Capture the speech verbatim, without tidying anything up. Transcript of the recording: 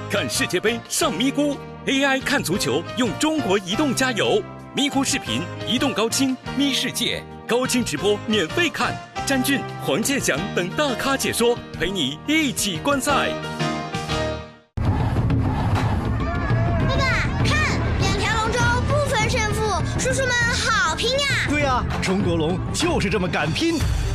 看世界杯上咪咕 ，A I 看足球用中国移动加油。咪咕视频、移动高清、咪世界高清直播免费看，詹俊、黄健翔等大咖解说，陪你一起观赛。 爸爸，看，两条龙舟不分胜负，叔叔们好拼呀！ 对呀、啊，中国龙就是这么敢拼。